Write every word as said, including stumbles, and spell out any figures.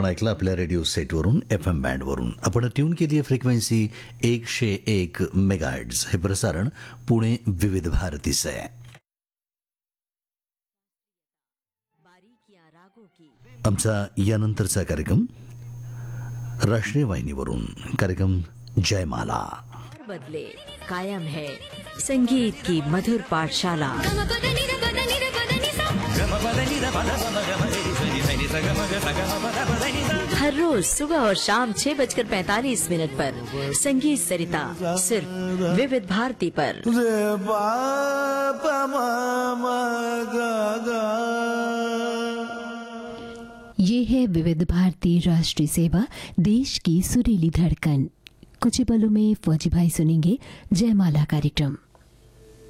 ऐकलं आपल्या radio सेटवरून, F M बँडवरून. आपण ट्यून केली आहे फ्रिक्वेन्सी एकशे एक मेगाहर्ट्झ. हे प्रसारण पुणे विविध भारतीचं आहे. आमचा यानंतरचा कार्यक्रम राष्ट्रीय वाहिनीवरून कार्यक्रम जयमाला. बदले कायम है संगीत की मधुर पाठशाला. हर रोज सुबह और शाम छह बजकर पैंतालीस मिनट पर संगीत सरिता सिर्फ विविध भारती पर. ये है विविध भारती राष्ट्रीय सेवा, देश की सुरीली धड़कन. कुछ ही पलों में फौजी भाई सुनेंगे जयमाला कार्यक्रम.